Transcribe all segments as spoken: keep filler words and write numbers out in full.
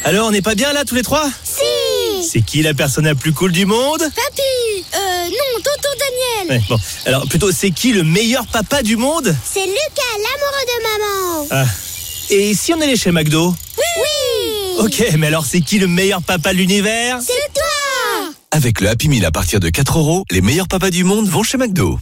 Alors, on n'est pas bien là tous les trois ? Si. C'est qui la personne la plus cool du monde ? Papy. Euh, non, tonton Daniel. Ouais, bon, alors plutôt, c'est qui le meilleur papa du monde ? C'est Lucas, l'amoureux de maman. Ah. Et si on allait chez McDo ? Oui. Oui. Ok, mais alors c'est qui le meilleur papa de l'univers ? C'est toi. Avec le Happy Meal à partir de quatre euros, les meilleurs papas du monde vont chez McDo.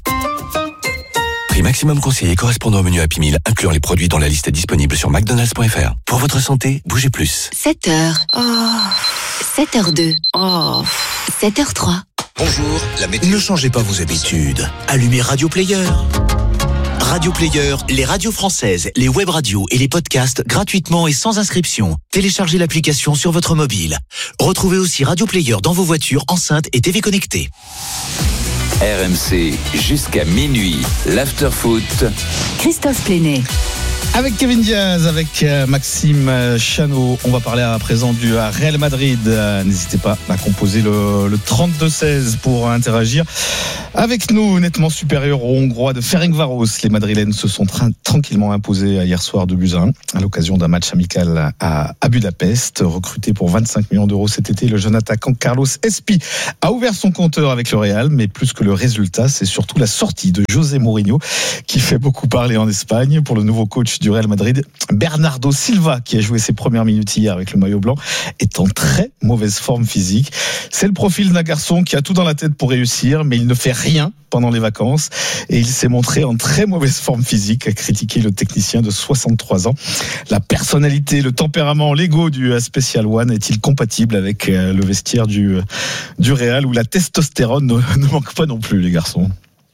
Prix maximum conseillé correspondant au menu Happy Meal, incluant les produits dans la liste disponible sur mcdonalds point f r. Pour votre santé, bougez plus. sept heures. Oh. sept heures deux. Oh. sept heures trois. Bonjour, la météo. Ne changez pas vos habitudes. Allumez Radio Player. Radio Player, les radios françaises, les web radios et les podcasts gratuitement et sans inscription. Téléchargez l'application sur votre mobile. Retrouvez aussi Radio Player dans vos voitures, enceintes et T V connectées. R M C, jusqu'à minuit, l'after-foot. Christophe Plénet. Avec Kevin Diaz, avec Maxime Chanot, on va parler à présent du Real Madrid. N'hésitez pas à composer le, le trente-deux seize pour interagir avec nous. Nettement supérieur aux Hongrois de Ferencváros, les Madrilènes se sont tra- tranquillement imposés hier soir deux buts à un à l'occasion d'un match amical à, à Budapest. Recruté pour vingt-cinq millions d'euros cet été, le jeune attaquant Carlos Espi a ouvert son compteur avec le Real, mais plus que le résultat, c'est surtout la sortie de José Mourinho qui fait beaucoup parler en Espagne. Pour le nouveau coach du Real Madrid, Bernardo Silva, qui a joué ses premières minutes hier avec le maillot blanc, est en très mauvaise forme physique. C'est le profil d'un garçon qui a tout dans la tête pour réussir, mais il ne fait rien pendant les vacances et il s'est montré en très mauvaise forme physique, a critiqué le technicien de soixante-trois ans. La personnalité, le tempérament, l'ego du Special One est-il compatible avec le vestiaire du, du Real où la testostérone ne, ne manque pas non plus, les garçons?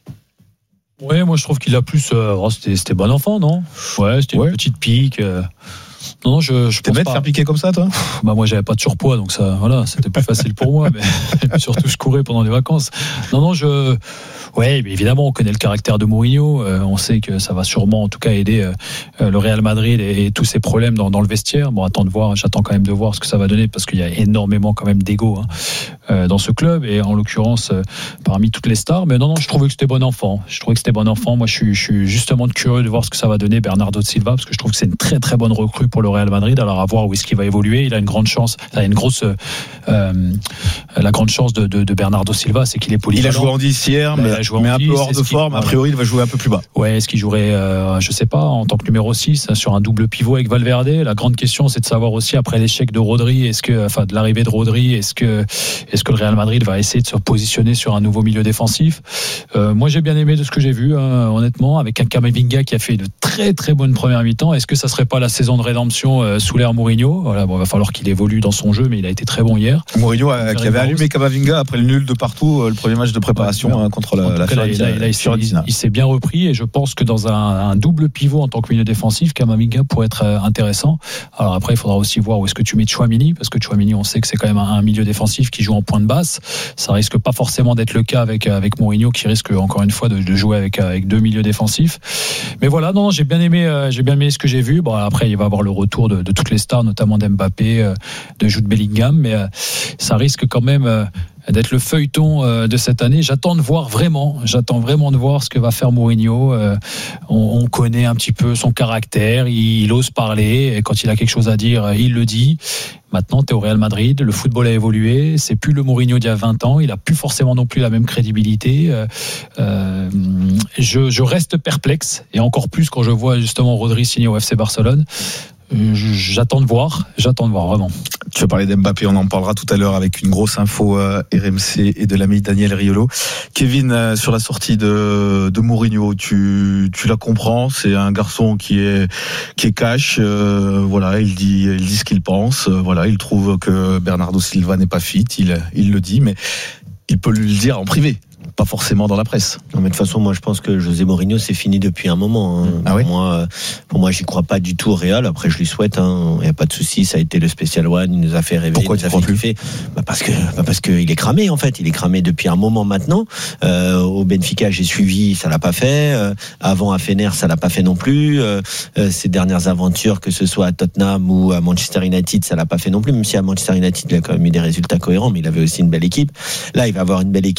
Ouais, moi je trouve qu'il a plus. Euh, oh, c'était, c'était bon enfant, non ? Ouais, c'était ouais. Une petite pique. Euh... Non, non, je, je T'es bête de faire piquer comme ça, toi ? Bah moi, j'avais pas de surpoids, donc ça, voilà, c'était plus facile pour moi. Mais surtout, je courais pendant les vacances. Non, non, je. Ouais, mais évidemment, on connaît le caractère de Mourinho. Euh, on sait que ça va sûrement, en tout cas, aider euh, le Real Madrid et, et tous ses problèmes dans, dans le vestiaire. Bon, attends de voir. J'attends quand même de voir ce que ça va donner parce qu'il y a énormément quand même d'ego hein, euh, dans ce club et en l'occurrence euh, parmi toutes les stars. Mais non, non, je trouvais que c'était bon enfant. Je trouvais que c'était bon enfant. Moi, je suis, je suis justement curieux de voir ce que ça va donner Bernardo Silva parce que je trouve que c'est une très très bonne recrue pour le Real Madrid. Alors à voir où est-ce qu'il va évoluer. Il a une grande chance. Il a une grosse, euh, la grande chance de, de, de Bernardo Silva, c'est qu'il est polyvalent. Il a joué en dix hier, mais, mais, mais un peu hors de forme. A priori, il va jouer un peu plus bas. Ouais, est-ce qu'il jouerait, euh, je sais pas, en tant que numéro six sur un double pivot avec Valverde? La grande question, c'est de savoir aussi après l'échec de Rodri, est-ce que, enfin, de l'arrivée de Rodri, est-ce que, est-ce que le Real Madrid va essayer de se positionner sur un nouveau milieu défensif? Euh, moi, j'ai bien aimé de ce que j'ai vu, hein, honnêtement, avec un Camavinga qui a fait de très très bonnes premières mi-temps. Est-ce que ça serait pas la saison de rédemption euh, sous l'ère Mourinho? Voilà, bon, il va falloir qu'il évolue dans son jeu, mais il a été très bon hier. Mourinho a, qui avait allumé Camavinga après le nul de partout, euh, le premier match de préparation ouais, hein, contre la, la Fiorentina. Il, il s'est bien repris et je pense que dans un, un double pivot en tant que milieu défensif, Camavinga pourrait être euh, intéressant. Alors après, il faudra aussi voir où est-ce que tu mets Tchouaméni, parce que Tchouaméni, on sait que c'est quand même un, un milieu défensif qui joue en pointe basse. Ça risque pas forcément d'être le cas avec avec Mourinho, qui risque encore une fois de, de jouer avec avec deux milieux défensifs. Mais voilà, non, non j'ai bien aimé, euh, j'ai bien aimé ce que j'ai vu. Bon, après, il va y avoir le retour de, de toutes les stars, notamment d'Mbappé, euh, de Jude Bellingham, mais euh, ça risque quand même euh, d'être le feuilleton euh, de cette année. J'attends de voir vraiment, j'attends vraiment de voir ce que va faire Mourinho. Euh, on, on connaît un petit peu son caractère, il, il ose parler, et quand il a quelque chose à dire, il le dit. Maintenant, t'es au Real Madrid, le football a évolué, c'est plus le Mourinho d'il y a vingt ans, il a plus forcément non plus la même crédibilité. Euh, euh, je, je reste perplexe, et encore plus quand je vois justement Rodri signer au F C Barcelone. J'attends de voir, j'attends de voir vraiment. Tu vas parler d'Mbappé, on en parlera tout à l'heure avec une grosse info euh, R M C et de l'ami Daniel Riolo. Kevin, euh, sur la sortie de, de Mourinho, tu, tu la comprends, c'est un garçon qui est qui est cash, euh, voilà, il dit il dit ce qu'il pense, euh, voilà, il trouve que Bernardo Silva n'est pas fit, il il le dit, mais il peut lui le dire en privé. Pas forcément dans la presse. Non, mais de toute façon, moi, je pense que José Mourinho, c'est fini depuis un moment. Hein. Ah oui pour moi, pour moi, j'y crois pas du tout au Real. Après, je lui souhaite. Il hein. n'y a pas de souci. Ça a été le Special One. Il nous a fait rêver. Pourquoi il tu nous crois a fait plus bah parce que, bah parce que il est cramé en fait. Il est cramé depuis un moment maintenant. Euh, au Benfica, j'ai suivi, ça l'a pas fait. Euh, avant à Fener, ça l'a pas fait non plus. Euh, euh, ces dernières aventures, que ce soit à Tottenham ou à Manchester United, ça l'a pas fait non plus. Même si à Manchester United, il a quand même eu des résultats cohérents, mais il avait aussi une belle équipe. Là, il va avoir une belle équipe.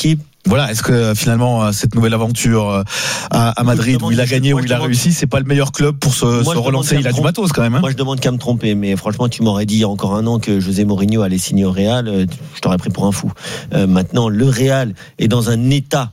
Voilà, est-ce que finalement cette nouvelle aventure à, à Madrid où il a gagné, où il a réussi, c'est pas le meilleur club pour se, se relancer? Il a du matos quand même. Hein. Moi, je demande qu'à me tromper, mais franchement, tu m'aurais dit il y a encore un an que José Mourinho allait signer au Real, je t'aurais pris pour un fou. Euh, maintenant, le Real est dans un état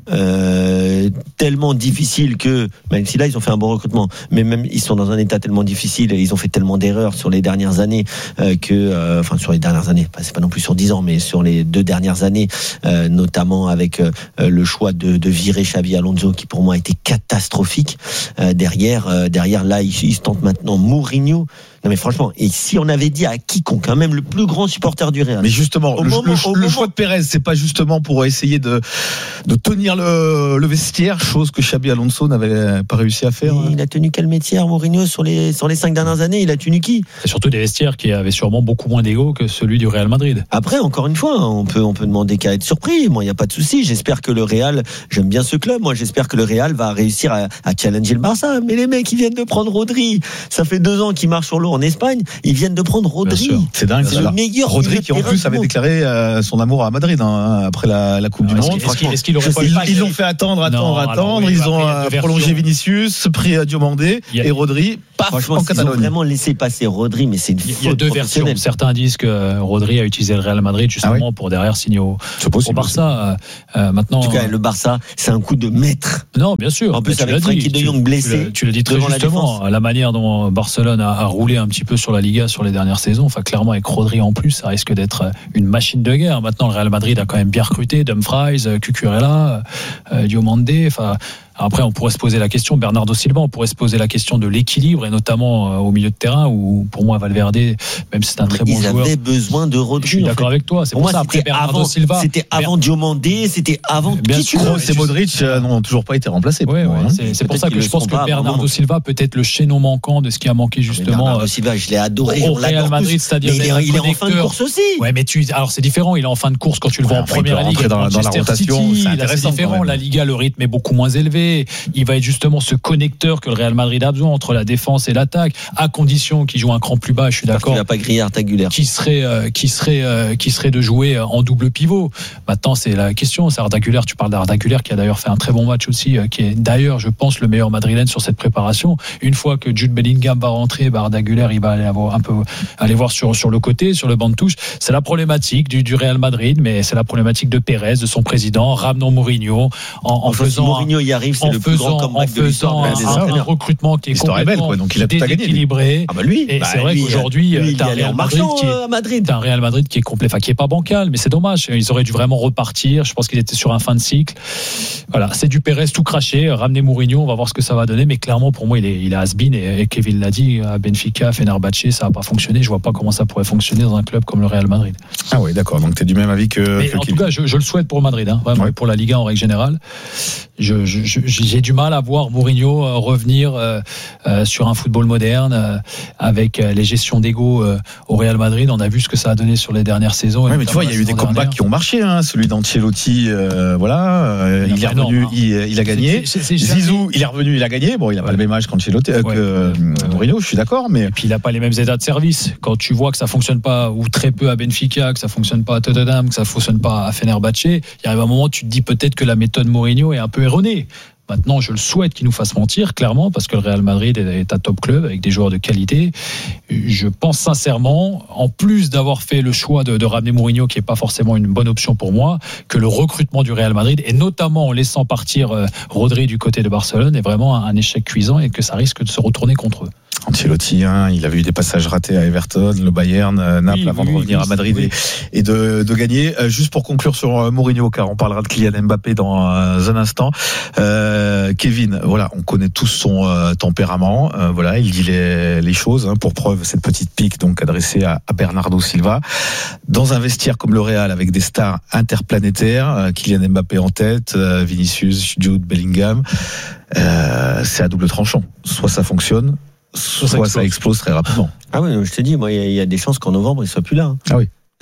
Euh, tellement difficile que, même si là ils ont fait un bon recrutement, mais même ils sont dans un état tellement difficile et ils ont fait tellement d'erreurs sur les dernières années euh, que, euh, enfin sur les dernières années, c'est pas non plus sur dix ans, mais sur les deux dernières années, euh, notamment avec euh, le choix de, de virer Xabi Alonso qui pour moi a été catastrophique. Euh, derrière, euh, derrière là ils, ils se tentent maintenant Mourinho. Non mais franchement, et si on avait dit à quiconque, hein, même le plus grand supporter du Real. Mais justement, le, moment, le, le moment... choix de Pérez, c'est pas justement pour essayer de, de tenir le, le vestiaire, chose que Xabi Alonso n'avait pas réussi à faire. Et il a tenu quel métier, Mourinho, sur les, sur les cinq dernières années? Il a tenu qui? C'est surtout des vestiaires qui avaient sûrement beaucoup moins d'ego que celui du Real Madrid. Après, encore une fois, on peut, on peut demander qu'à être surpris. Moi, il n'y a pas de souci. J'espère que le Real, j'aime bien ce club. Moi, j'espère que le Real va réussir à, à challenger le Barça. Mais les mecs, ils viennent de prendre Rodri. Ça fait deux ans qu'ils marchent sur l'eau en Espagne. Ils viennent de prendre Rodri. C'est dingue. C'est le meilleur. Rodri qui en plus avait déclaré euh, son amour à Madrid hein, après la, la Coupe alors, du Monde. Est-ce qu'il, est-ce qu'il aurait ils, pas ils l'ont fait attendre, attendre, non, attendre. alors, oui, ils ont euh, prolongé Vinicius, pris à Diomandé et Rodri. Paf, franchement, en ils Catalogne. ont vraiment laissé passer Rodri, mais c'est une faute. Il y a deux versions. Certains disent que Rodri a utilisé le Real Madrid justement ah oui. pour derrière signer au, au Barça. Euh, maintenant, en tout cas, le Barça, c'est un coup de maître. Non, bien sûr. En plus, avec Frenkie de Jong blessé. Tu l'as dit très justement. La, la manière dont Barcelone a, a roulé un petit peu sur la Liga sur les dernières saisons. Enfin, clairement, avec Rodri en plus, ça risque d'être une machine de guerre. Maintenant, le Real Madrid a quand même bien recruté Dumfries, Cucurella, euh, Diomandé. Enfin. Après, on pourrait se poser la question, Bernardo Silva, on pourrait se poser la question de l'équilibre, et notamment au milieu de terrain, où pour moi, Valverde, même si c'est un très bon ils joueur. Ils avaient besoin de Rodri. Je suis d'accord en fait. avec toi. C'est pour, pour ça, moi, après Bernardo avant, Silva. C'était avant Diomandé, c'était avant bien sûr. Kroos et Modric n'ont toujours pas été remplacés. Ouais, moi, ouais, hein. C'est, c'est pour ça que je pense que Bernardo Silva peut être le chaînon manquant de ce qui a manqué justement. Bernardo Silva, je l'ai adoré. Au Real Madrid, c'est-à-dire il est, il est en fin de course aussi. Ouais, mais tu, alors c'est différent. Il est en fin de course quand tu le vois en première ligue. Dans la rotation, c'est différent. La Liga, le rythme est beaucoup moins élevé. Il va être justement ce connecteur que le Real Madrid a besoin entre la défense et l'attaque, à condition qu'il joue un cran plus bas. Je suis d'accord. Il n'a pas grillé Arda-Güler. Qui serait, euh, qui serait, euh, qui serait de jouer en double pivot. Maintenant, c'est la question. C'est Arda-Güler. Tu parles d'Arda-Güler qui a d'ailleurs fait un très bon match aussi, euh, qui est d'ailleurs, je pense, le meilleur madrilène sur cette préparation. Une fois que Jude Bellingham va rentrer, bah, Arda-Güler, il va aller avoir un peu, aller voir sur sur le côté, sur le banc de touche. C'est la problématique du, du Real Madrid, mais c'est la problématique de Pérez, de son président, ramenant Mourinho, en, en enfin, faisant, si Mourinho y arrive, c'est le plus grand comeback de l'histoire. Un recrutement qui est complètement belle, donc il a tout à gagner, équilibré. Ah bah lui, et bah c'est vrai lui, qu'aujourd'hui, lui, t'as un Real Madrid qui est, à Madrid. T'as un Real Madrid qui est complet, enfin qui est pas bancal, mais c'est dommage. Ils auraient dû vraiment repartir. Je pense qu'ils étaient sur un fin de cycle. Voilà, c'est du Pérez tout craché. Ramener Mourinho, on va voir ce que ça va donner. Mais clairement, pour moi, il est, il est has-been et, et Kevin l'a dit, à Benfica, Fenerbahçe, ça a pas fonctionné. Je vois pas comment ça pourrait fonctionner dans un club comme le Real Madrid. Ah oui, d'accord. Donc t'es du même avis que. Mais que en Kevin. tout cas, je, je le souhaite pour le Madrid, hein, vraiment, ouais. Pour la Liga en règle générale. Je, je, je, j'ai du mal à voir Mourinho euh, revenir euh, euh, sur un football moderne euh, avec euh, les gestions d'ego euh, au Real Madrid. On a vu ce que ça a donné sur les dernières saisons. Ouais, mais tu vois, il y a eu des comebacks qui ont marché. Hein. Celui d'Ancelotti, euh, voilà, euh, il, il est revenu, non, il, il a gagné. C'est, c'est, c'est Zizou, il est revenu, il a gagné. Bon, il n'a ouais. pas le même âge qu'Ancelotti, euh, ouais. que euh, Mourinho, je suis d'accord. Mais et puis il n'a pas les mêmes états de service. Quand tu vois que ça fonctionne pas ou très peu à Benfica, que ça fonctionne pas à Tottenham, que ça fonctionne pas à Fenerbahçe, il y arrive un moment où tu te dis peut-être que la méthode Mourinho est un peu erronée. Maintenant, je le souhaite qu'il nous fasse mentir, clairement, parce que le Real Madrid est un top club avec des joueurs de qualité. Je pense sincèrement, en plus d'avoir fait le choix de, de ramener Mourinho, qui n'est pas forcément une bonne option pour moi, que le recrutement du Real Madrid, et notamment en laissant partir euh, Rodri du côté de Barcelone, est vraiment un, un échec cuisant et que ça risque de se retourner contre eux. Ancelotti, hein, il avait eu des passages ratés à Everton, le Bayern, euh, Naples, oui, avant oui, de revenir oui, à Madrid oui. et, et de, de gagner. Euh, juste pour conclure sur euh, Mourinho, car on parlera de Kylian Mbappé dans euh, un instant. Euh, Kevin, voilà, on connaît tous son euh, tempérament. Euh, voilà, il dit les, les choses. Hein, pour preuve, cette petite pique donc adressée à, à Bernardo Silva. Dans un vestiaire comme le Real, avec des stars interplanétaires, euh, Kylian Mbappé en tête, euh, Vinicius, Jude Bellingham, euh, c'est à double tranchant. Soit ça fonctionne, soit ça explose, ça explose très rapidement. Ah oui, je te dis, moi, il y, y a des chances qu'en novembre, il soit plus là. Hein. Ah oui.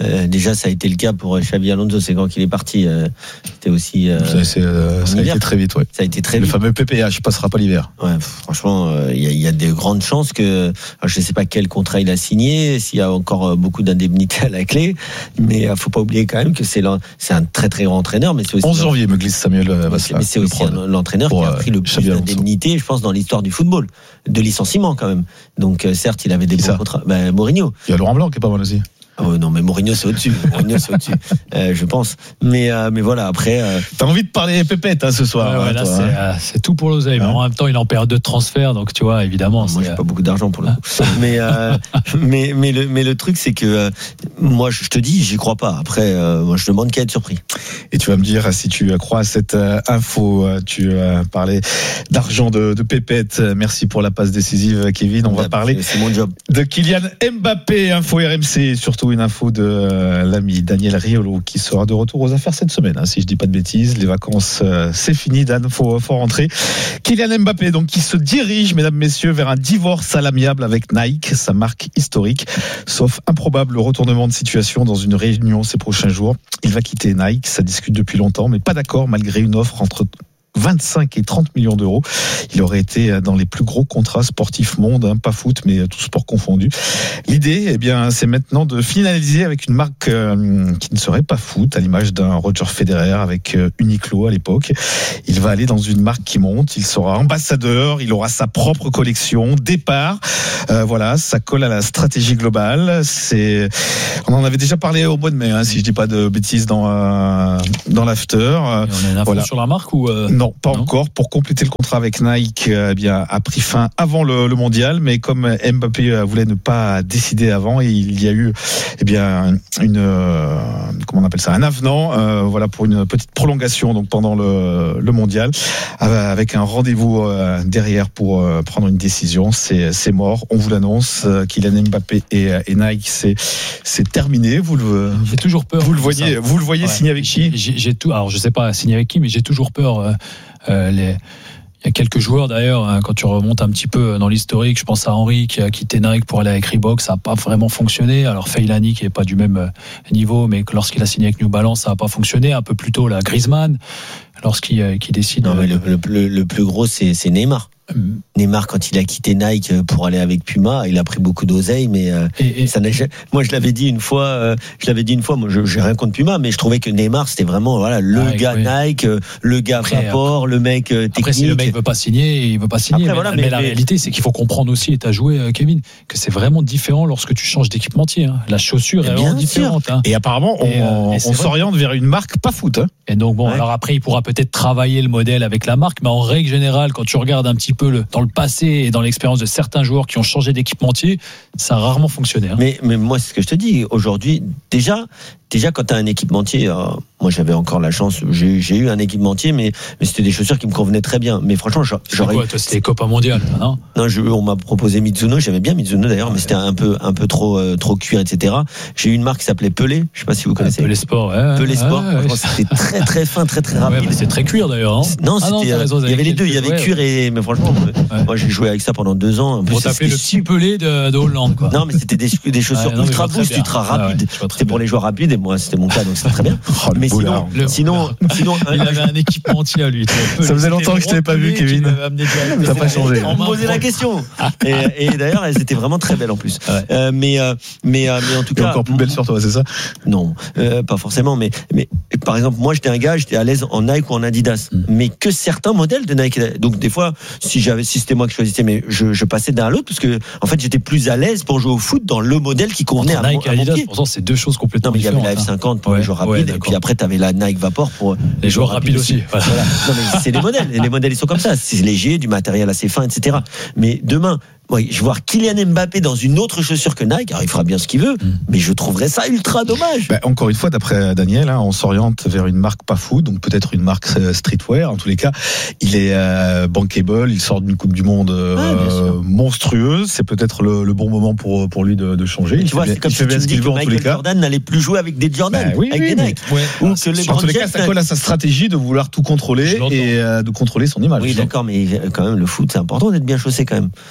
Euh, déjà, ça a été le cas pour Xabi Alonso, c'est quand il est parti. Euh, c'était aussi. Euh, ça, c'est, euh, ça a été très vite, ouais. Ça a été très le vite. Le fameux P P H passera pas l'hiver. Ouais, franchement, il euh, y, y a de grandes chances que. Alors, je ne sais pas quel contrat il a signé, s'il y a encore beaucoup d'indemnités à la clé, mais il ne faut pas oublier quand même que c'est, c'est un très très grand entraîneur. Mais c'est aussi onze janvier, me glisse Samuel Vasselin. Mais c'est aussi un, l'entraîneur qui a pris le plus d'indemnités, je pense, dans l'histoire du football, de licenciement quand même. Donc, euh, certes, il avait des bons contrats. Ben, Mourinho. Il y a Laurent Blanc qui est pas mal aussi. Oh non, mais Mourinho c'est au-dessus. Mourinho c'est au-dessus, euh, je pense. Mais euh, mais voilà, après. Euh... T'as envie de parler pépette hein, ce soir. Ouais, ouais, là, toi, c'est, hein. euh, c'est tout pour l'oseille. Mais ouais. En même temps, il est en période de transfert, donc tu vois, évidemment. Non, moi, j'ai pas beaucoup d'argent pour le coup. mais euh, mais mais le mais le truc, c'est que euh, moi, je te dis, j'y crois pas. Après, euh, moi, je demande qu'à être surpris. Et tu vas me dire si tu crois à cette euh, info. Tu euh, parlais d'argent de, de pépette. Merci pour la passe décisive, Kevin. On va parler. C'est mon job. De Kylian Mbappé. Info R M C, surtout une info de euh, l'ami Daniel Riolo qui sera de retour aux affaires cette semaine, hein, si je dis pas de bêtises. Les vacances, euh, c'est fini, Dan, faut, faut rentrer. Kylian Mbappé, donc, qui se dirige, mesdames, messieurs, vers un divorce à l'amiable avec Nike, sa marque historique. Sauf improbable retournement de situation dans une réunion ces prochains jours. Il va quitter Nike, ça discute depuis longtemps, mais pas d'accord malgré une offre entre vingt-cinq et trente millions d'euros. Il aurait été dans les plus gros contrats sportifs monde, hein, pas foot, mais tout sport confondu. L'idée, eh bien, c'est maintenant de finaliser avec une marque euh, qui ne serait pas foot, à l'image d'un Roger Federer avec euh, Uniqlo à l'époque. Il va aller dans une marque qui monte, il sera ambassadeur, il aura sa propre collection, départ. Euh, voilà, ça colle à la stratégie globale. C'est, on en avait déjà parlé au mois de mai, hein, si je dis pas de bêtises dans euh, dans l'after. Et on a une info voilà. Sur la marque ou euh... Non, pas non. encore. Pour compléter le contrat avec Nike, eh bien, a pris fin avant le, le mondial, mais comme Mbappé voulait ne pas décider avant, il y a eu, eh bien, une, euh, comment on appelle ça, un avenant, euh, voilà, pour une petite prolongation, donc pendant le, le mondial, avec un rendez-vous euh, derrière pour euh, prendre une décision. C'est, c'est mort. On vous l'annonce. Kylian Mbappé et, et Nike, c'est, c'est terminé. Vous le, j'ai toujours peur. Vous le voyez, vous le voyez ouais. signer avec qui? J'ai, j'ai tout. Alors, je sais pas signer avec qui, mais j'ai toujours peur. Euh, Euh, les... Il y a quelques joueurs d'ailleurs, hein, quand tu remontes un petit peu dans l'historique, je pense à Henry qui a quitté Nike pour aller avec Reebok, ça n'a pas vraiment fonctionné. Alors Feilani qui n'est pas du même niveau, mais lorsqu'il a signé avec New Balance, ça n'a pas fonctionné. Un peu plus tôt, là, Griezmann, lorsqu'il euh, qui décide. Non, mais le, le, le plus gros, c'est, c'est Neymar. Mmh. Neymar, quand il a quitté Nike pour aller avec Puma, il a pris beaucoup d'oseille, mais euh, et, et, ça n'a jamais... moi je l'avais dit une fois, euh, je l'avais dit une fois, moi je, j'ai rien contre Puma, mais je trouvais que Neymar c'était vraiment voilà le Nike, gars oui. Nike, le gars après, rapport, après, le mec technique. Après si le mec veut pas signer, il veut pas signer. Après, mais, voilà, mais, mais la mais... réalité c'est qu'il faut comprendre aussi, et t'as joué Kevin, que c'est vraiment différent lorsque tu changes d'équipementier. Hein. La chaussure est vraiment différente. Hein. Et apparemment on, et, euh, et on s'oriente vers une marque pas foot. Hein. Et donc bon, ouais. alors après il pourra peut-être travailler le modèle avec la marque, mais en règle générale, quand tu regardes un petit peu le, dans le passé et dans l'expérience de certains joueurs qui ont changé d'équipementier, ça a rarement fonctionné. Hein. Mais, mais moi, c'est ce que je te dis. Aujourd'hui, déjà, déjà quand tu as un équipementier, euh, moi j'avais encore la chance, j'ai, j'ai eu un équipementier, mais, mais c'était des chaussures qui me convenaient très bien. Mais franchement, j'aurais. C'est quoi, toi, c'était Copa Mondiale, non? Non, je, on m'a proposé Mizuno, j'aimais bien Mizuno d'ailleurs, ah, mais ouais. c'était un peu, un peu trop, euh, trop cuir, et cetera. J'ai eu une marque qui s'appelait Pelé, je sais pas si vous connaissez. Pelé Sport, ouais. Pelé Sport, ouais, ouais, c'était très très fin, très très rapide. Ouais, c'est très cuir d'ailleurs. Hein. Non, c'était, ah non, raison, il y avait les deux, il y avait cuir et, mais franchement, ouais. moi j'ai joué avec ça pendant deux ans. Pour t'appeler le petit Pelé de, de Hollande, quoi. Non, mais c'était des, des chaussures ouais, non, ultra boost, ultra rapides. Ah ouais, c'était pour les joueurs rapides et moi c'était mon cas, donc c'était très bien. Oh, mais sinon, le, sinon, sinon, il avait un équipementier à lui. Ça faisait longtemps que je t'avais pas vu, Kevin. Ça n'a pas changé. On me posait la question. Et, et d'ailleurs, elles étaient vraiment très belles en plus. Ouais. Euh, mais, euh, mais, euh, mais en tout et cas. Encore plus belle sur toi, c'est ça? Non, euh, pas forcément. Mais, mais par exemple, moi, j'étais un gars, j'étais à l'aise en Nike ou en Adidas. Mm. Mais que certains modèles de Nike. Donc des fois, si j'avais, si c'était moi qui choisissais, mais je, je passais d'un à l'autre parce que en fait, j'étais plus à l'aise pour jouer au foot dans le modèle qui convenait à, Nike à et Adidas. Pied. Pourtant, c'est deux choses complètement non, mais différentes. Il y avait la F cinquante pour ouais, les joueurs rapides, ouais, et puis après, tu avais la Nike Vapor pour les joueurs rapides aussi. aussi. Voilà. Voilà. Non, mais c'est les modèles. Les modèles, ils sont comme ça. C'est léger, du matériel assez fin, et cetera. Mais demain, ouais, je vais voir Kylian Mbappé dans une autre chaussure que Nike. Alors, il fera bien ce qu'il veut, mm. mais je trouverais ça ultra dommage. Bah, encore une fois, d'après Daniel, hein, on s'oriente vers une marque pas foot, donc peut-être une marque streetwear. En tous les cas, il est euh, bankable. Il sort d'une Coupe du Monde euh, ah, monstrueuse. C'est peut-être le, le bon moment pour pour lui de, de changer. Il tu vois, fait, c'est comme il si tu me dis que Michael Jordan n'allait plus jouer avec des Jordan, bah, oui, avec oui, des Nike. Ouais. Ou que les en tous les cas, ça colle à sa stratégie de vouloir tout contrôler et euh, de contrôler son image. Oui, d'accord, mais quand même, le foot, c'est important d'être bien chaussé quand même. Ah, bien chaussé,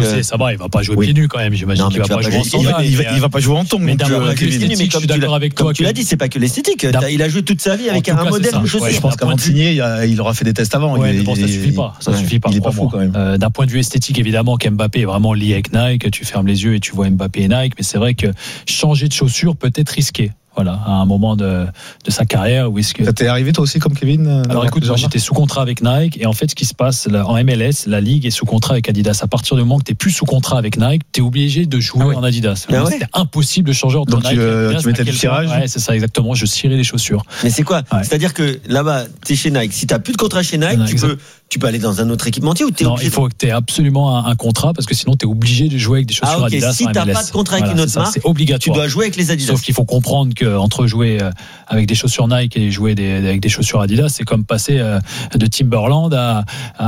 c'est, ça va, il va pas jouer oui. pieds nus quand même. J'imagine Non, qu'il va tu vas pas pas jouer en jouer- sandales. Il va, il va pas jouer en tongs. Mais donc, d'un euh, point de vue Kevin. esthétique, mais je comme suis tu d'accord l'as- avec comme toi tu que- l'as dit, c'est pas que l'esthétique. D'un- Il a joué toute sa vie avec En tout un cas, modèle c'est ça. de chaussures. Ouais, Je pense qu'avant D'un de point de signer, il, a- il aura fait des tests avant. Ouais, il, mais bon, ça il- suffit pas. Ça ouais, suffit pas. Il est pas fou crois-moi. quand même. Euh, d'un point de vue esthétique, évidemment, qu'Mbappé est vraiment lié avec Nike. Tu fermes les yeux et tu vois Mbappé et Nike. Mais c'est vrai que changer de chaussures peut être risqué. Voilà, à un moment de, de sa carrière où est-ce que. Ça t'est arrivé toi aussi comme Kevin euh, Alors écoute, moi Jean-Marc j'étais sous contrat avec Nike et en fait ce qui se passe là, en M L S, la ligue est sous contrat avec Adidas. À partir du moment que tu n'es plus sous contrat avec Nike, tu es obligé de jouer Ah ouais. en Adidas. Ah ouais. C'était impossible de changer entre Donc, Nike tu, et euh, Adidas. tu mettais à le quel tirage point- Ouais, c'est ça exactement, je cirais les chaussures. Mais c'est quoi Ouais. C'est-à-dire que là-bas, tu es chez Nike. Si tu n'as plus de contrat chez Nike, Non, tu, exact. peux, tu peux aller dans un autre équipementier ou tu es Non, obligé il faut que tu aies absolument un, un contrat parce que sinon tu es obligé de jouer avec des chaussures Ah, ok. Adidas. Si en t'as M L S. pas de contrat avec Voilà, une autre c'est ça, marque, c'est tu obligatoire. dois jouer avec les Adidas. Sauf qu'il faut comprendre qu'entre jouer euh, avec des chaussures Nike et jouer des, avec des chaussures Adidas, c'est comme passer euh, de Timberland à,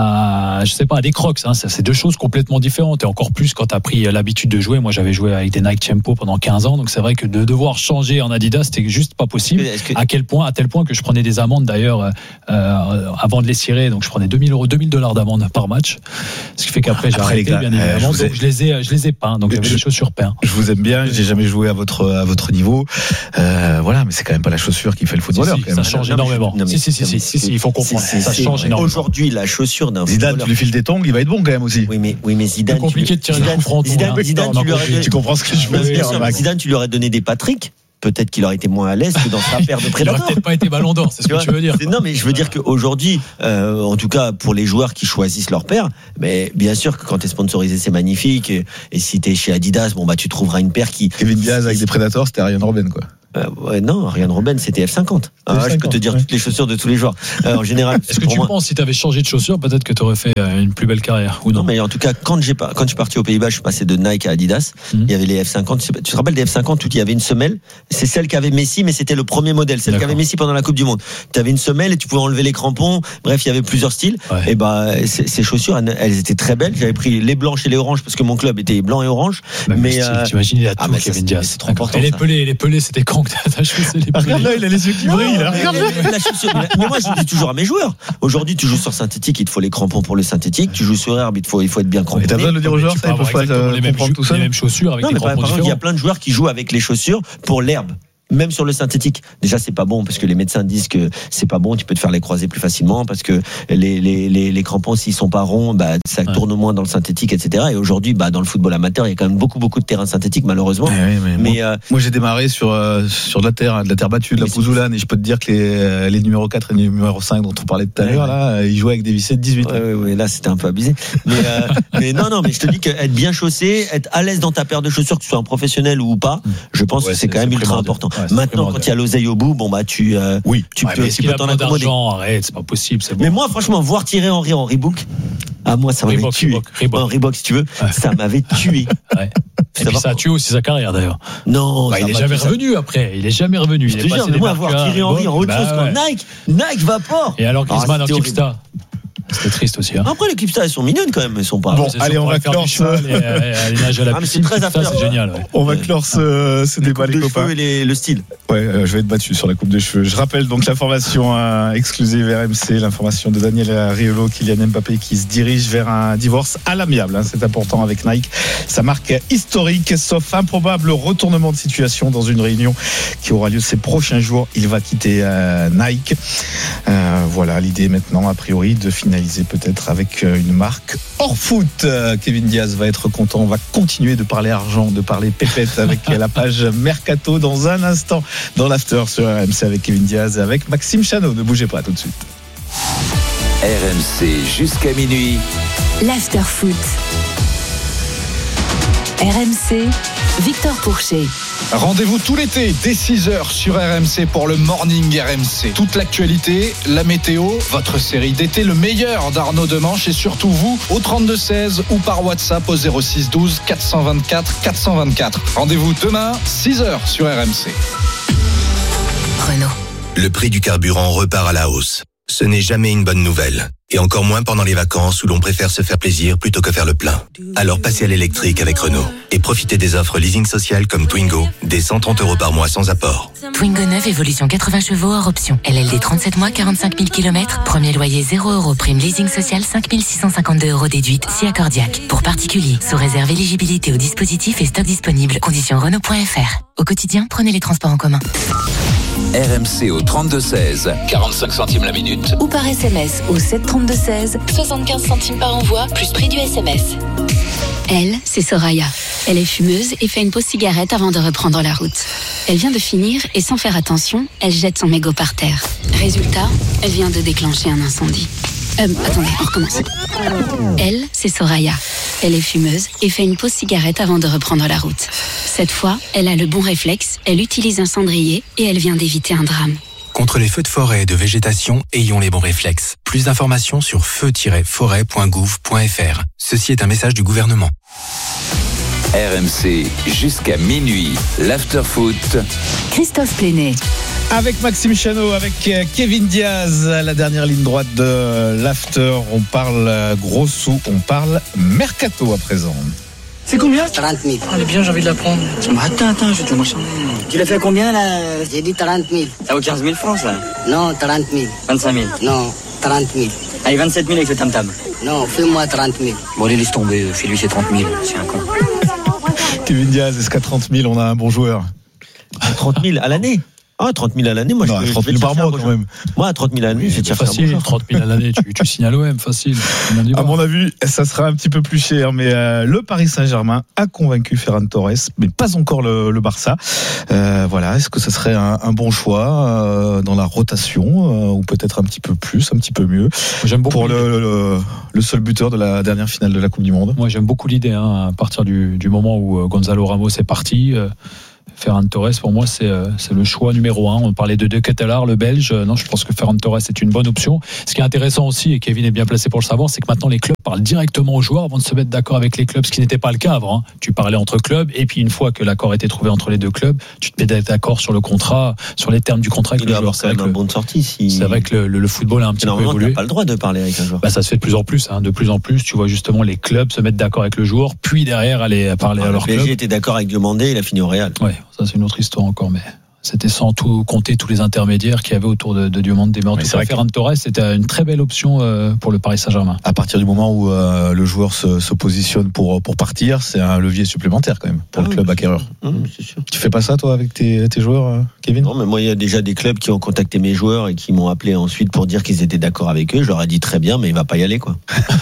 à, je sais pas, à des Crocs. Hein. Ça, c'est deux choses complètement différentes. Et encore plus quand tu as pris l'habitude de jouer. Moi, j'avais joué avec des Nike Tempo pendant quinze ans. Donc, c'est vrai que de devoir changer en Adidas, c'était juste pas possible. Est-ce que- À quel point, à tel point que je prenais des amendes d'ailleurs euh, euh, avant de les cirer. Donc, je prenais deux mille euros, deux mille dollars d'amende par match. Ce qui fait qu'après, j'ai Après, arrêté, les gars, bien euh, évidemment. je vous ai- Donc, je les ai, je les ai peints. Donc, j'avais Je- des chaussures peintes. Je vous aime bien, j'ai jamais joué à votre à votre niveau, euh, voilà, mais c'est quand même pas la chaussure qui fait le footballeur. Si, si, quand même. ça change Non, mais- énormément. non, mais- Si, si, si, non, mais si, si, si, il faut comprendre. c'est- Ça c'est- change énormément. Aujourd'hui, la chaussure d'un Zidane, footballeur. tu lui files des tongs, il va être bon quand même aussi. Oui, mais, oui, mais Zidane. Plus compliqué tu lui- de tirer des Zidane, coups francs, Zidane, hein. Zidane, Non, tu lui non, aurais tu- donné- Tu comprends ce que je veux Bien dire, sûr, Max. Zidane, tu lui aurais donné des Patrick. Peut-être qu'il aurait été moins à l'aise que dans sa paire de Il aurait Predator. peut-être pas été ballon d'or, c'est ce que vois, tu veux dire. c'est- Non, mais je veux dire qu'aujourd'hui, euh, en tout cas pour les joueurs qui choisissent leur paire, mais bien sûr que quand tu es sponsorisé, c'est magnifique. Et, et si tu es chez Adidas, bon bah tu trouveras une paire qui. Kevin Diaz avec des Predators, c'était Ryan Robben quoi. Euh, ouais, non, Ryan Robben, c'était F cinquante. Ah, je peux te dire ouais. toutes les chaussures de tous les joueurs. Euh, en général, Est-ce c'est que pour tu moi. penses, si tu avais changé de chaussures, peut-être que tu aurais fait euh, une plus belle carrière ou non? Non, mais en tout cas, quand j'ai pas, quand je suis parti aux Pays-Bas, je suis passé de Nike à Adidas. Mhm. Il y avait les F cinquante. Tu te rappelles des F cinquante où il y avait une semelle? C'est celle qu'avait Messi, mais c'était le premier modèle. Celle D'accord. qu'avait Messi pendant la Coupe du Monde. Tu avais une semelle et tu pouvais enlever les crampons. Bref, il y avait plusieurs styles. Ouais. Et bah, ces ces chaussures, elles elles étaient très belles. J'avais pris les blanches et les oranges parce que mon club était blanc et orange. Bah, mais, style, euh, t'imagines, il a ah, tout, mais ça, Kevin c'est- Diaz. c'est trop important, Et les ça. pelés, les pelés, c'était quand que t'as choisi les pelés? Regarde là, il a les yeux qui brillent. là. mais- mais la chaussure- mais- mais moi, je dis toujours à mes joueurs. Aujourd'hui, tu joues sur synthétique, il te faut les crampons pour le synthétique. Tu joues sur herbe, il te faut, il faut être bien Et cramponné. t'as besoin de le dire aux joueurs, Tu ça, peux ils peuvent avoir pas exactement euh, les mêmes, comprendre tout les seul. mêmes chaussures avec Non, des mais par crampons exemple, il y a différents. plein de joueurs qui jouent avec les chaussures pour l'herbe. Même sur le synthétique. Déjà, c'est pas bon parce que les médecins disent que c'est pas bon. Tu peux te faire les croisés plus facilement parce que les, les, les, les crampons, s'ils sont pas ronds, bah, ça Ouais. tourne moins dans le synthétique, et cetera. Et aujourd'hui, bah, dans le football amateur, il y a quand même beaucoup, beaucoup de terrains synthétiques, malheureusement. Ouais, ouais, mais moi- Mais, euh, Moi, j'ai démarré sur, euh, sur de la terre, hein, de la terre battue, de la Mais c'est- pouzoulane, et je peux te dire que les, euh, les numéros quatre et les numéros cinq dont on parlait tout à Ouais, l'heure, ouais. là, euh, ils jouaient avec des vissés de dix-huit. ouais, ouais, ouais, là, c'était un peu abusé. Mais, euh, mais non, non, mais je te dis qu'être bien chaussé, être à l'aise dans ta paire de chaussures, que tu sois un professionnel ou pas, je pense Ouais, que c'est c'est- quand même c'est ultra primordial. important. Ouais, c'est Maintenant, primordial. quand il y a l'oseille au bout, bon, bah, tu, euh, Oui. tu Ouais, peux, mais tu est-ce qu'il peux a t'en besoin accommoder. d'argent? Arrête, c'est pas possible, c'est bon. Mais moi, franchement, voir Thierry Henry en Reebok, à moi, ça m'avait Reebok, tué. Reebok, Reebok. En Reebok, si tu veux, Ouais. ça m'avait tué. Ouais. Et puis ça a tué aussi sa carrière d'ailleurs. Non, Bah, ça il est m'a jamais tué, ça. revenu après. Il est jamais revenu. Je Il te est jure, passé mais des moi, marques voir à Thierry Henry en Reebok, autre chose bah qu'en ouais. Nike, Nike Vapor. Et alors Ah, Griezmann en c'était Clipstar. C'était triste aussi. Hein. Après, les Clipstar, elles sont mignonnes quand même, elles sont pas. Bon, C'est sûr, allez, on pour va aller faire clore du ce- cheval et, euh, aller nager à la Ah, mais c'est piscine. très Clipstar, affaire. c'est génial. Ouais. On va clore ce, ce débat, les Les copains. cheveux et les- le style. Ouais, euh, je vais être battu sur la coupe de cheveux. Je rappelle donc l'information euh, exclusive R M C, l'information de Daniel Riolo, Kylian Mbappé qui se dirige vers un divorce à l'amiable. Hein, c'est important avec Nike. Ça marque historique, sauf improbable retournement de situation dans une réunion qui aura lieu ces prochains jours. Il va quitter euh, Nike. Euh, voilà, l'idée maintenant, a priori, de finaliser peut-être avec euh, une marque hors foot. Euh, Kevin Diaz va être content. On va continuer de parler argent, de parler pépette avec la page Mercato dans un instant dans l'after sur R M C avec Kevin Diaz et avec Maxime Chano. Ne bougez pas tout de suite. R M C jusqu'à minuit. L'after foot. R M C, Victor Pourchet. Rendez-vous tout l'été dès six heures sur R M C pour le Morning R M C. Toute l'actualité, la météo, votre série d'été, le meilleur d'Arnaud Demanche et surtout vous au trente-deux seize ou par WhatsApp au zéro six douze quatre cent vingt-quatre quatre cent vingt-quatre. Rendez-vous demain six heures sur R M C. Renault. Le prix du carburant repart à la hausse. Ce n'est jamais une bonne nouvelle. Et encore moins pendant les vacances où l'on préfère se faire plaisir plutôt que faire le plein. Alors passez à l'électrique avec Renault. Et profitez des offres leasing social comme Twingo, dès cent trente euros par mois sans apport. Twingo neuf, évolution quatre-vingts chevaux hors option. L L D trente-sept mois, quarante-cinq mille kilomètres. Premier loyer zéro euros. Prime leasing social cinq mille six cent cinquante-deux euros déduite. Si accordiaque. Pour particuliers, sous réserve éligibilité au dispositif et stock disponible. Conditions Renault point F R. Au quotidien, prenez les transports en commun. R M C au trente-deux seize, quarante-cinq centimes la minute. Ou par S M S au sept trente-deux seize, soixante-quinze centimes par envoi, plus prix du S M S. Elle, c'est Soraya. Elle est fumeuse et fait une pause cigarette avant de reprendre la route. Elle vient de finir et sans faire attention, elle jette son mégot par terre. Résultat, elle vient de déclencher un incendie. Euh, attendez, on recommence. Elle, c'est Soraya. Elle est fumeuse et fait une pause cigarette avant de reprendre la route. Cette fois, elle a le bon réflexe, elle utilise un cendrier et elle vient d'éviter un drame. Contre les feux de forêt et de végétation, ayons les bons réflexes. Plus d'informations sur feu tiret forêt point gouv point f r. Ceci est un message du gouvernement. R M C jusqu'à minuit, l'after-foot. Christophe Plénet. Avec Maxime Chano, avec Kevin Diaz, la dernière ligne droite de l'after. On parle gros sous, on parle mercato à présent. C'est combien? trente mille. Elle est bien, j'ai envie de la prendre. Attends, attends, je vais te la marchander. Tu l'as fait à combien là? J'ai dit trente mille. Ça vaut quinze mille francs ça? Non, trente mille. vingt-cinq mille. Non, trente mille. Allez, vingt-sept mille avec le tam-tam. Non, fais-moi trente mille. Bon, allez, laisse tomber, fais-lui ses trente mille, c'est un con. Kevin Diaz, est-ce qu'à trente mille, on a un bon joueur? trente mille à l'année? Ah, trente mille à l'année, moi, non, je, trente mille je par mois quand même. Moi, à trente mille à l'année, je vais te chercher facile, un bon trente mille à l'année, tu, tu signes à l'O M, facile. À mon avis, ça sera un petit peu plus cher, mais euh, le Paris Saint-Germain a convaincu Ferran Torres, mais pas encore le, le Barça. Euh, voilà, est-ce que ça serait un, un bon choix euh, dans la rotation, euh, ou peut-être un petit peu plus, un petit peu mieux? J'aime beaucoup pour le, le, le seul buteur de la dernière finale de la Coupe du Monde. Moi, j'aime beaucoup l'idée, hein, à partir du, du moment où Gonzalo Ramos est parti. Euh, Ferran Torres, pour moi, c'est, c'est le choix numéro un. On parlait de De Ketelaere, le Belge. Non, je pense que Ferran Torres est une bonne option. Ce qui est intéressant aussi, et Kevin est bien placé pour le savoir, c'est que maintenant les clubs parlent directement aux joueurs avant de se mettre d'accord avec les clubs, ce qui n'était pas le cas avant. Hein. Tu parlais entre clubs, et puis une fois que l'accord était trouvé entre les deux clubs, tu te mets d'accord sur le contrat, sur les termes du contrat avec il le joueur. C'est un bon de sortie. Si... C'est vrai que le, le, le football a un petit peu évolué. Tu n'as pas le droit de parler avec un joueur. Bah, ça se fait de plus en plus. Hein. De plus en plus, tu vois justement les clubs se mettre d'accord avec le joueur, puis derrière aller parler ah, à leur club. Le P S G était d'accord avec Diomandé, il a fini au Real. Ouais, ça c'est une autre histoire encore, mais c'était sans tout compter tous les intermédiaires qu'il y avait autour de, de Diomandé. Mais en tout cas, Ferran Torres, c'était une très belle option euh, pour le Paris Saint-Germain. À partir du moment où euh, le joueur se, se positionne pour, pour partir, c'est un levier supplémentaire quand même pour ah, le club acquéreur. Mmh, c'est sûr. Tu fais pas ça toi avec tes, tes joueurs, euh, Kevin? Non, mais moi il y a déjà des clubs qui ont contacté mes joueurs et qui m'ont appelé ensuite pour dire qu'ils étaient d'accord avec eux. Je leur ai dit très bien, mais il va pas y aller quoi.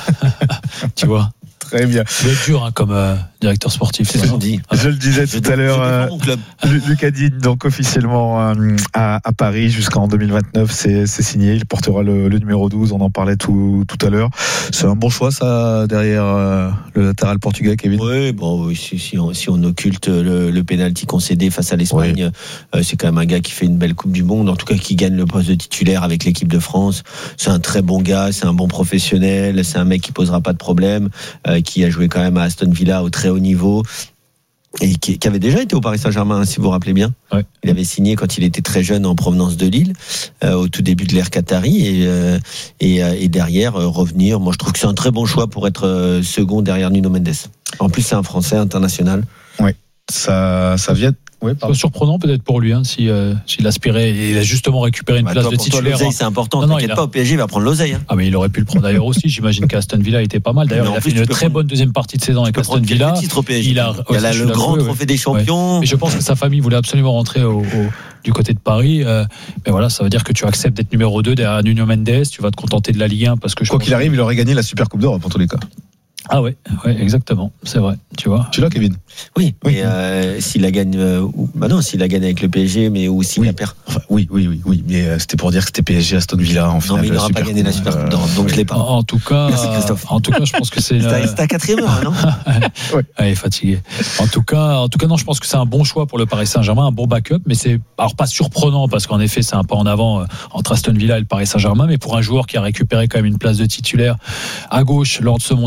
Tu vois. Très bien. C'est dur hein, comme euh, directeur sportif. C'est ce qu'on dit. Je le disais tout à l'heure. Euh, Lucas Digne, donc officiellement euh, à, à Paris jusqu'en deux mille vingt-neuf, c'est, c'est signé. Il portera le, le numéro douze. On en parlait tout, tout à l'heure. C'est un bon choix, ça, derrière euh, le latéral portugais, Kevin. Oui, bon, oui, si, si, on, si on occulte le, le pénalty concédé face à l'Espagne, oui. euh, c'est quand même un gars qui fait une belle Coupe du Monde. En tout cas, qui gagne le poste de titulaire avec l'équipe de France. C'est un très bon gars. C'est un bon professionnel. C'est un mec qui posera pas de problème. Euh, qui a joué quand même à Aston Villa au très haut niveau et qui, qui avait déjà été au Paris Saint-Germain, si vous vous rappelez bien. Ouais. Il avait signé quand il était très jeune en provenance de Lille, euh, au tout début de l'ère Qatari, et, euh, et, euh, et derrière euh, revenir. Moi, je trouve que c'est un très bon choix pour être euh, second derrière Nuno Mendes. En plus, c'est un Français international. Oui, ça, ça vient. Oui, c'est surprenant peut-être pour lui hein, si, euh, s'il aspirait et il a justement récupéré une bah, place toi, de pour titulaire. Toi, l'oseille, c'est important. Non, T'inquiète non, pas, a... au P S G il va prendre l'oseille. Hein. Ah mais il aurait pu le prendre d'ailleurs aussi. J'imagine qu'Aston Villa était pas mal. D'ailleurs, il a fait une très prendre... bonne deuxième partie de saison avec Aston Villa. Au P S G. Il a, il a le grand joué, trophée ouais. des champions. Ouais. Mais je pense que sa famille voulait absolument rentrer au, au, du côté de Paris. Euh, mais voilà, ça veut dire que tu acceptes d'être numéro deux derrière Nuno Mendes. Tu vas te contenter de la Ligue un parce que je quoi qu'il arrive, il aurait gagné la Super Coupe d'Europe en tous les cas. Ah ouais, ouais, exactement, c'est vrai, tu vois. Tu l'as, Kevin? Oui, oui. Mais euh, s'il la gagne, euh, ou, bah non, s'il la gagne avec le P S G, mais ou s'il oui. la perd. Enfin, oui, oui, oui, oui. Mais euh, c'était pour dire que c'était P S G Aston Villa en finale. Non, mais il n'aura pas gagné la Super Coupe d'Europe, donc je l'ai pas. En, en tout cas, merci Christophe. En tout cas, je pense que c'est. C'était une... à quatrième heure, non? Ouais. Elle est fatiguée. En tout cas, en tout cas, non, je pense que c'est un bon choix pour le Paris Saint-Germain, un bon backup, mais c'est alors pas surprenant parce qu'en effet, c'est un pas en avant entre Aston Villa et le Paris Saint-Germain, mais pour un joueur qui a récupéré quand même une place de titulaire à gauche lors de ce mondial avec l'équipe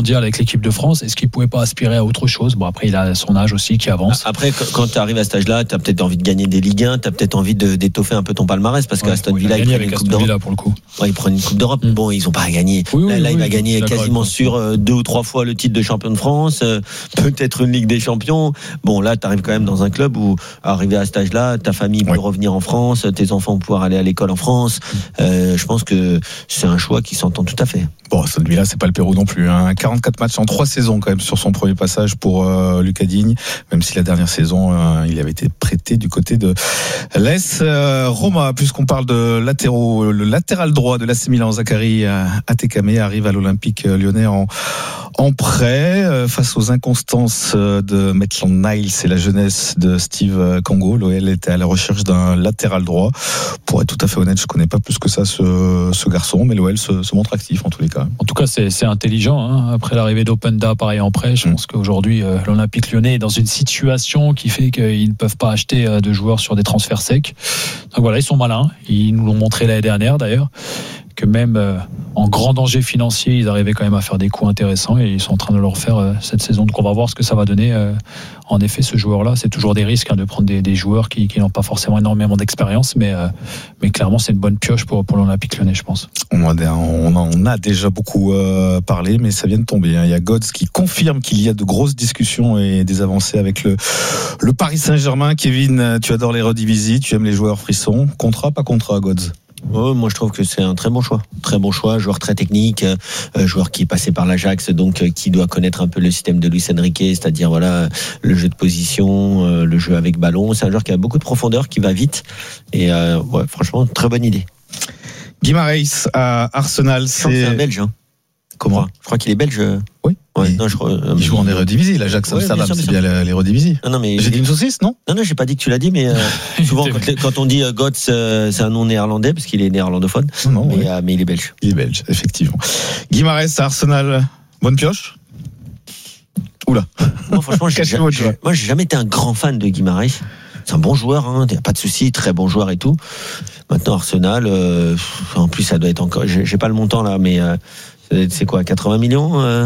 l'équipe de France. Est-ce qu'il pouvait pas aspirer à autre chose? Bon, après, il a son âge aussi qui avance. Après, quand tu arrives à cet âge-là, tu as peut-être envie de gagner des Ligue un, tu as peut-être envie de, d'étoffer un peu ton palmarès, parce qu'Aston ouais, Villa, il, il prend une Coupe d'Europe. Villa pour le coup. Ouais, il prend une Coupe d'Europe. Mmh. Bon, ils ont pas à gagner. Oui, là, oui, là oui, il va gagner quasiment sûr euh, deux ou trois fois le titre de champion de France, euh, peut-être une Ligue des Champions. Bon, là, tu arrives quand même dans un club où, arrivé à cet âge-là, ta famille peut ouais. revenir en France, tes enfants vont pouvoir aller à l'école en France. Euh, je pense que c'est un choix qui s'entend tout à fait. Bon, Aston Villa, c'est pas le Pérou non plus. Hein. quarante-quatre matchs en trois saisons quand même sur son premier passage pour euh, Lucas Digne, même si la dernière saison, euh, il avait été prêté du côté de l'A S euh, Roma. Puisqu'on parle de latéraux, le latéral droit de l'A C Milan, Zachary Atekame, arrive à l'Olympique lyonnais en, en prêt euh, face aux inconstances de Maitland Niles et la jeunesse de Steve Congo. L'O L était à la recherche d'un latéral droit. Pour être tout à fait honnête, je connais pas plus que ça ce, ce garçon, mais l'O L se, se montre actif en tous les cas. En tout cas, c'est, c'est intelligent. Hein. Après l'arrivée d'Openda, pareil en prêt, je mmh. pense qu'aujourd'hui, euh, l'Olympique lyonnais est dans une situation qui fait qu'ils ne peuvent pas acheter euh, de joueurs sur des transferts secs. Donc voilà, ils sont malins. Ils nous l'ont montré l'année dernière d'ailleurs, que même euh, en grand danger financier, ils arrivaient quand même à faire des coups intéressants et ils sont en train de le refaire euh, cette saison. Donc on va voir ce que ça va donner. Euh, en effet, ce joueur-là, c'est toujours des risques hein, de prendre des, des joueurs qui, qui n'ont pas forcément énormément d'expérience, mais, euh, mais clairement, c'est une bonne pioche pour, pour l'Olympique lyonnais, je pense. On a, on a, on a déjà beaucoup euh, parlé, mais ça vient de tomber. Hein. Il y a Godz qui confirme qu'il y a de grosses discussions et des avancées avec le, le Paris Saint-Germain. Kevin, tu adores les Redivisie, tu aimes les joueurs frissons. Contrat, pas contrat, Godz? Oh, moi je trouve que c'est un très bon choix, très bon choix, joueur très technique, euh, joueur qui est passé par l'Ajax, donc euh, qui doit connaître un peu le système de Luis Enrique, c'est-à-dire voilà le jeu de position, euh, le jeu avec ballon. C'est un joueur qui a beaucoup de profondeur, qui va vite, et euh, ouais, franchement très bonne idée. Guimarães à Arsenal, c'est, c'est un Belge. Hein. Comment? Je crois qu'il est belge. Oui. Ouais, non, je, euh, il joue en Eredivisie, l'Ajax Amsterdam, ouais, c'est bien l'Eredivisie. Non, non, mais j'ai dit une saucisse, non? Non, non, j'ai pas dit que tu l'as dit, mais euh, souvent quand, quand on dit euh, Götze, euh, c'est un nom néerlandais parce qu'il est néerlandophone. Non, non, mais, ouais. euh, mais il est belge. Il est belge, effectivement. Guimarães à Arsenal, bonne pioche. Oula. Moi, franchement, j'ai, j'ai, j'ai, moi, j'ai jamais été un grand fan de Guimarães. C'est un bon joueur, hein, y a pas de souci, très bon joueur et tout. Maintenant, Arsenal, euh, en plus, ça doit être encore. J'ai, j'ai pas le montant là, mais euh, c'est quoi, quatre-vingts millions euh